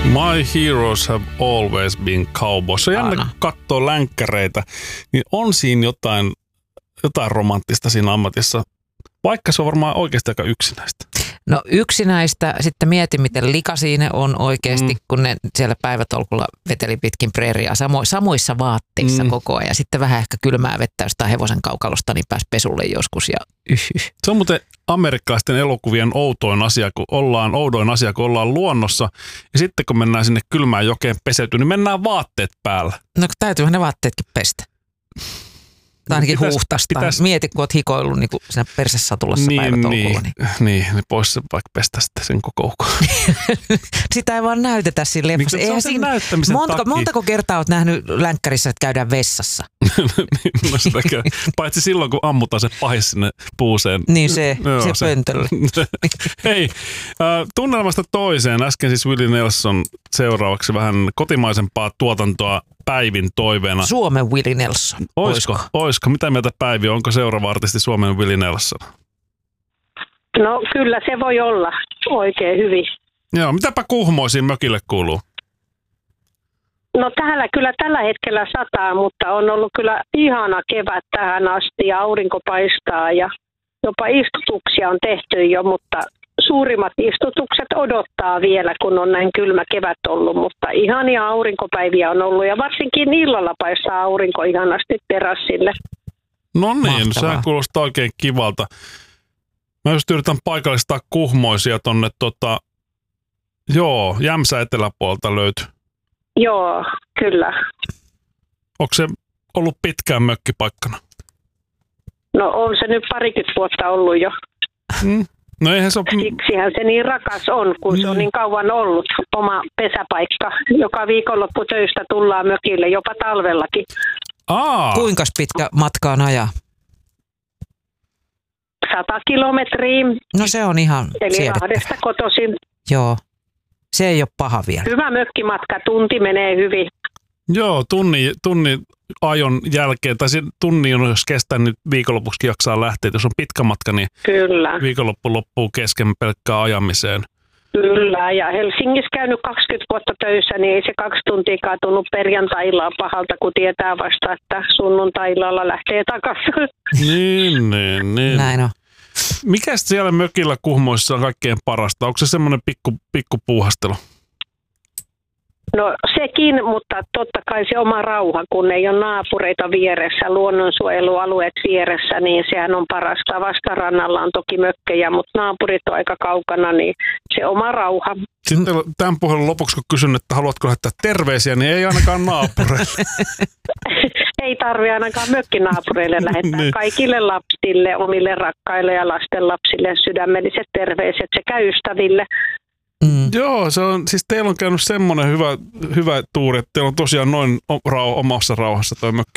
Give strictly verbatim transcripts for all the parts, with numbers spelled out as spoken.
My heroes have always been cowboys. Se on jännä, kun katsoo länkkäreitä, niin on siinä jotain, jotain romanttista siinä ammatissa, vaikka se on varmaan oikeasti aika yksinäistä. No yksinäistä, sitten mieti miten likaisia ne on oikeasti, mm. kun ne siellä päivätolkulla veteli pitkin preeriaa samo, samoissa vaatteissa mm. koko ajan. Ja sitten vähän ehkä kylmää vettä jostain hevosen kaukalosta, niin pääsi pesulle joskus ja yh, yh. Se on muuten amerikkalaisten elokuvien outoin asia, kun ollaan, oudoin asia, kun ollaan luonnossa. Ja sitten kun mennään sinne kylmään jokeen peseytyyn, niin mennään vaatteet päällä. No täytyyhän ne vaatteetkin pestä. Tai ainakin pitäis, huuhtasta. Pitäis... Mieti, kun oot hikoillut niin siinä persesatulassa niin, päivätolkulla. Niin, niin, niin pois se vaikka pestä sitten sen koko ukon. Sitä ei vaan näytetä sille. Miksi se on sen näyttämisen montako, takia? Montako kertaa oot nähnyt länkkärissä, että käydään vessassa? no sitäkään. Paitsi silloin, kun ammutaan se pahis sinne puuseen. Niin se, no, se, se pöntölle. Hei, äh, tunnelmasta toiseen. Äsken siis Willie Nelson, seuraavaksi vähän kotimaisempaa tuotantoa Päivin toiveena. Suomen Willie Nelson. Oisko? Oisko? Mitä mieltä Päivi? Onko seuraava artisti Suomen Willie Nelson? No kyllä se voi olla oikein hyvin. Joo, mitäpä Kuhmoisiin mökille kuuluu? No täällä kyllä tällä hetkellä sataa, mutta on ollut kyllä ihana kevät tähän asti ja aurinko paistaa ja jopa istutuksia on tehty jo, mutta suurimmat istutukset odottaa vielä, kun on näin kylmä kevät ollut, mutta ihania aurinkopäiviä on ollut ja varsinkin illalla paistaa aurinko ihanasti terassille. No niin, sehän kuulostaa oikein kivalta. Mä just yritän paikallistaa Kuhmoisia tonne tota, joo, Jämsä eteläpuolta löytyy. Joo, kyllä. Onko se ollut pitkään mökkipaikkana? No on se nyt parikymmentä vuotta ollut jo. Hmm. No eihän se ole... Siksihän se niin rakas on, kun mm. se on niin kauan ollut oma pesäpaikka. Joka viikonloppu töistä tullaan mökille, jopa talvellakin. Aa. Kuinka pitkä matka on ajaa? Sata kilometriä. No se on ihan eli siedettävä. Lahdesta kotoisin. Joo, se ei ole paha vielä. Hyvä mökkimatka, tunti menee hyvin. Joo, tunni, tunni ajon jälkeen, tai tunni on, jos kestää nyt viikonlopuksi jaksaa lähteä. Jos on pitkä matka, niin kyllä. Viikonloppu loppuu kesken pelkkään ajamiseen. Kyllä, ja Helsingissä käynyt kaksikymmentä vuotta töissä, niin ei se kaksi tuntia tunnu perjantai-illalla pahalta, kun tietää vasta, että sunnuntai-illalla lähtee takaisin. Niin, niin, niin. Näin on. Mikä siellä mökillä Kuhmoissa on kaikkein parasta? Onko se semmoinen pikku, pikku puuhastelu? No sekin, mutta totta kai se oma rauha, kun ei ole naapureita vieressä, luonnonsuojelualueet vieressä, niin sehän on parasta. Vastarannalla on toki mökkejä, mutta naapurit on aika kaukana, niin se oma rauha. Sitten tämän puhelun lopuksi, kun kysyn, että haluatko lähettää terveisiä, niin ei ainakaan naapureille. Ei tarvitse ainakaan mökkinaapureille lähettää. Niin. Kaikille lapsille, omille rakkaille ja lasten lapsille sydämelliset terveiset sekä ystäville. Mm. Joo, se on, siis teillä on käynyt semmoinen hyvä, hyvä tuuri, että teillä on tosiaan noin rau, omassa rauhassa toi mökki.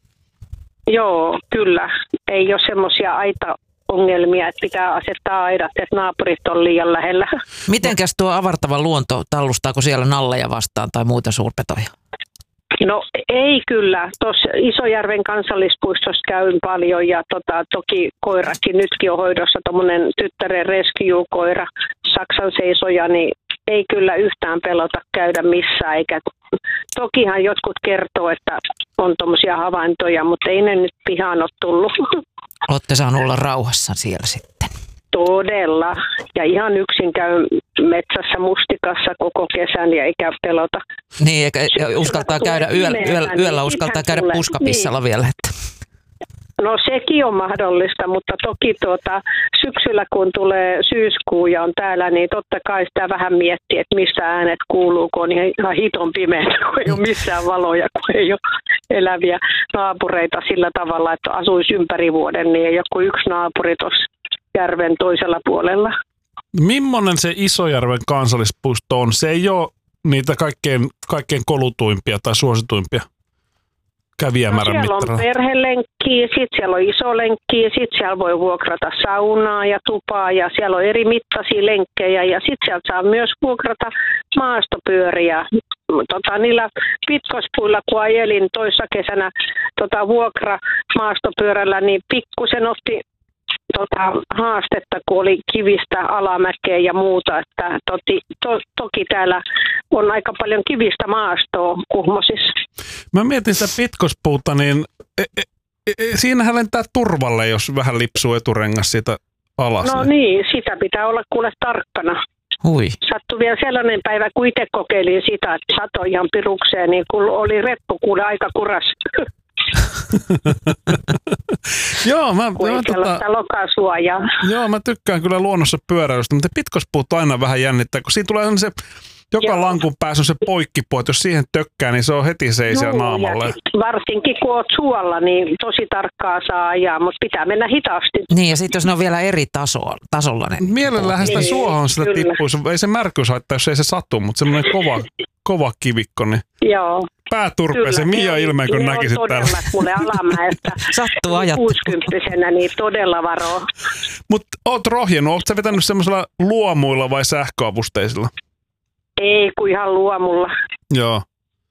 Joo, kyllä. Ei ole semmoisia aita-ongelmia, että pitää asettaa aidat, että naapurit on liian lähellä. Mitenkäs tuo avartava luonto, tallustaako siellä nalleja vastaan tai muita suurpetoja? No ei kyllä. Tuossa Isojärven kansallispuistossa käyn paljon ja tota, toki koirakin nytkin on hoidossa tuommoinen tyttären rescue-koira, Saksan seisoja, niin ei kyllä yhtään pelota käydä missään. Eikä, tokihan jotkut kertoo, että on tuommoisia havaintoja, mutta ei ne nyt pihaan ole tullut. Olette saanut olla rauhassa siellä sitten. Todella. Ja ihan yksin käy metsässä mustikassa koko kesän ja eikä pelota. Niin, eikä uskaltaa käydä yöllä, yöllä, yöllä uskaltaa käydä puskapissalla niin. vielä. Että. No sekin on mahdollista, mutta toki tuota, syksyllä kun tulee syyskuu ja on täällä, niin totta kai sitä vähän miettii, että mistä äänet kuuluu, kun on ihan hiton pimeä, kun ei ole missään valoja, kun ei ole eläviä naapureita sillä tavalla, että asuisi ympäri vuoden, niin ei ole kuin yksi naapuri tuossa järven toisella puolella. Mimmonen se Isojärven kansallispuisto on? Se ei ole niitä kaikkein, kaikkein kolutuimpia tai suosituimpia kävijämäärän no, siellä mittaralla. on perhelenkkiä, sitten siellä on isolenkkiä, sitten siellä voi vuokrata saunaa ja tupaa ja siellä on eri mittaisia lenkkejä ja sitten sieltä saa myös vuokrata maastopyöriä. Tota, niillä pitkospuilla, kun ajelin toissa kesänä tota, vuokra maastopyörällä, niin pikkusen otti tota, haastetta, kun oli kivistä alamäkeä ja muuta. Että toti, to, toki täällä on aika paljon kivistä maastoa Kuhmosissa. Mä mietin sitä pitkospuuta, niin e, e, e, siinähän lentää turvalle, jos vähän lipsuu eturengas siitä alas. No niin, sitä pitää olla kuule tarkkana. Hui. Sattui vielä sellainen päivä, kun itse kokeilin sitä, että satoi ihan pirukseen, niin kun oli reppu kuule aika kuras. Joo, mä, kun mä, ei tota, lokasuojaa. joo, mä tykkään kyllä luonnossa pyöräilystä, mutta pitkospuut aina vähän jännittää, kun siinä tulee se, joka joo. lankun päässä on se poikkipuut, jos siihen tökkää, niin se on heti seisiä naamalle. Varsinkin kun oot suolla, niin tosi tarkkaa saa ajaa, mutta pitää mennä hitaasti. Niin, ja sitten jos ne on vielä eri taso, tasolla. Ne mielellähän sitä niin, suohon sitä tippuisi. Ei se märkyys haittaa, jos ei se satu, mutta semmoinen kova, kova kivikko, niin joo. pää turpeeseen Mia ilmeen, kun näkisit täällä. Ne on todella mulle alamäestä. Sattuu ajattelu. kuusikymppisenä, niin todella varoo. Mutta oot rohjennut, oot sä vetänyt semmoisella luomuilla vai sähköavusteisilla? Ei, kun ihan luomulla. Joo.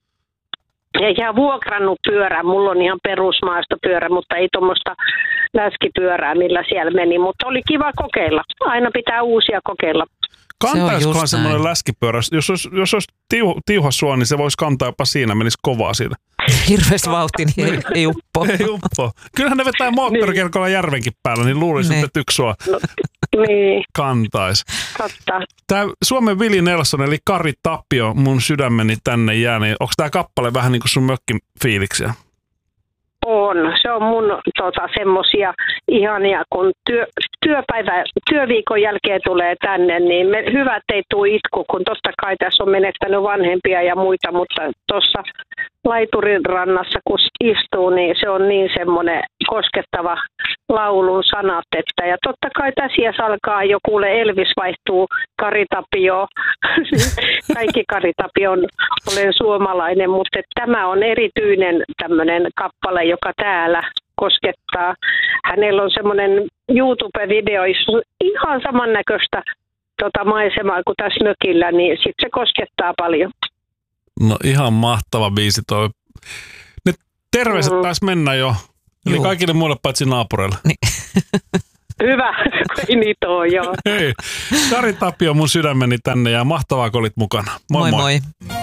Ja ihan vuokrannut pyörää. Mulla on ihan perusmaastopyörä, mutta ei tuommoista läskipyörää, millä siellä meni. Mutta oli kiva kokeilla. Aina pitää uusia kokeilla. Kantaisikohan se semmoinen läskipyörä? Jos olisi, jos olisi tiuha, tiuha sua, niin se voisi kantaa jopa siinä, menisi kovaa siitä. Hirveästi vauhti, niin ei, ei uppo. Ei uppo. Kyllähän ne vetää moottorikelkolla niin. järvenkin päällä, niin luulisin, niin. että yksi sua no, niin. kantaisi. Totta. Tämä Suomen Vili Nelson, eli Kari Tapio, mun sydämeni tänne jää, niin onko tämä kappale vähän niin kuin sun mökkifiiliksiä? On. Se on mun tota, semmosia ihania, kun työ, työpäivä, työviikon jälkeen tulee tänne, niin me, hyvä, ettei tule itku, kun totta kai tässä on menettänyt vanhempia ja muita, mutta tuossa laiturin rannassa, kun istuu, niin se on niin semmoinen koskettava laulun sanat, että ja totta kai tässä alkaa jo kuule Elvis vaihtuu Kari Tapio, kaikki Kari Tapio on, olen suomalainen, mutta tämä on erityinen tämmöinen kappale, joka täällä koskettaa. Hänellä on semmoinen YouTube-video, ihan samannäköistä tota maisemaa kuin tässä mökillä, niin sitten se koskettaa paljon. No ihan mahtava biisi toi. Ne terveiset mm. taisi mennä jo. Eli Juu. kaikille muille paitsi naapureille. Niin. Hyvä, kun ei niitä ole, joo. Hei, Kari Tapio mun sydämeni tänne ja mahtavaa kun olit mukana. Moi moi. moi. moi.